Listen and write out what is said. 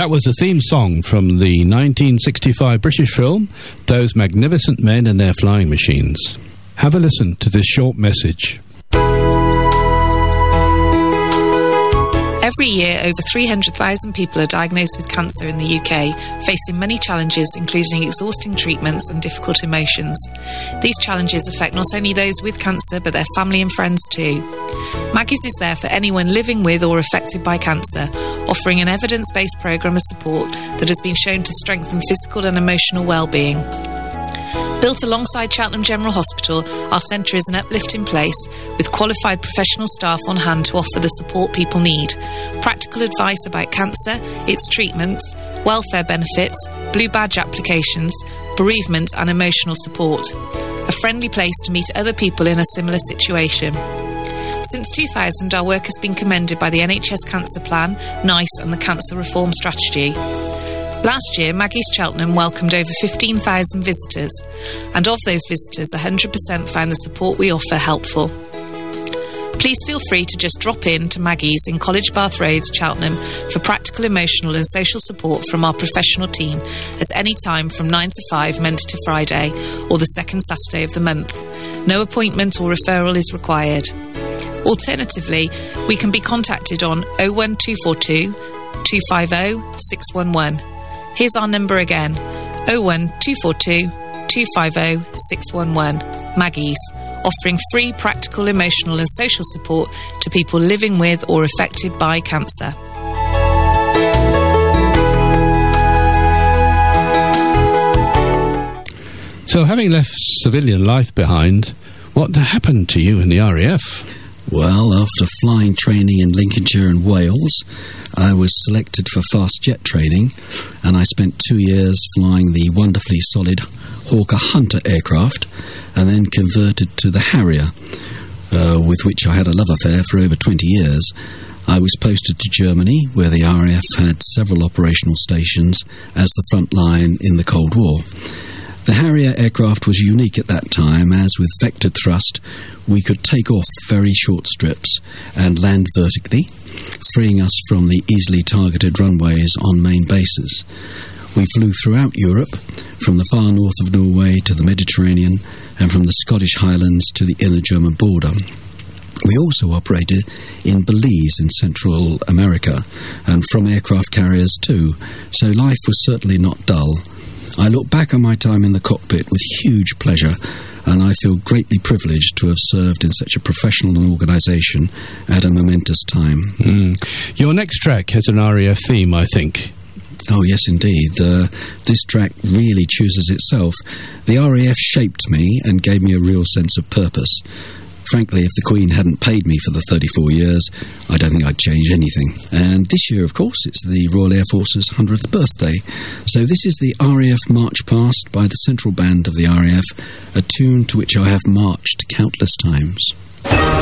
That was the theme song from the 1965 British film, Those Magnificent Men and Their Flying Machines. Have a listen to this short message. Every year, over 300,000 people are diagnosed with cancer in the UK, facing many challenges, including exhausting treatments and difficult emotions. These challenges affect not only those with cancer, but their family and friends too. Maggie's is there for anyone living with or affected by cancer, offering an evidence-based programme of support that has been shown to strengthen physical and emotional well-being. Built alongside Cheltenham General Hospital, our centre is an uplifting place with qualified professional staff on hand to offer the support people need. Practical advice about cancer, its treatments, welfare benefits, blue badge applications, bereavement and emotional support. A friendly place to meet other people in a similar situation. Since 2000, our work has been commended by the NHS Cancer Plan, NICE and the Cancer Reform Strategy. Last year, Maggie's Cheltenham welcomed over 15,000 visitors, and of those visitors, 100% found the support we offer helpful. Please feel free to just drop in to Maggie's in College Bath Road, Cheltenham, for practical, emotional and social support from our professional team at any time from 9 to 5, Monday to Friday, or the second Saturday of the month. No appointment or referral is required. Alternatively, we can be contacted on 01242 250 611. Here's our number again, 01242 250 611. Maggie's, offering free practical, emotional and social support to people living with or affected by cancer. So, having left civilian life behind, what happened to you in the RAF? Well, after flying training in Lincolnshire and Wales, I was selected for fast jet training, and I spent 2 years flying the wonderfully solid Hawker Hunter aircraft, and then converted to the Harrier, with which I had a love affair for over 20 years. I was posted to Germany, where the RAF had several operational stations as the front line in the Cold War. The Harrier aircraft was unique at that time, as with vectored thrust, we could take off very short strips and land vertically, freeing us from the easily targeted runways on main bases. We flew throughout Europe, from the far north of Norway to the Mediterranean, and from the Scottish Highlands to the inner German border. We also operated in Belize in Central America, and from aircraft carriers too, so life was certainly not dull. I look back on my time in the cockpit with huge pleasure, and I feel greatly privileged to have served in such a professional organisation at a momentous time. Your next track has an RAF theme, I think. Oh, yes, indeed. This track really chooses itself. The RAF shaped me and gave me a real sense of purpose. Frankly, if the Queen hadn't paid me for the 34 years, I don't think I'd change anything. And this year, of course, it's the Royal Air Force's 100th birthday. So this is the RAF March Past by the Central Band of the RAF, a tune to which I have marched countless times.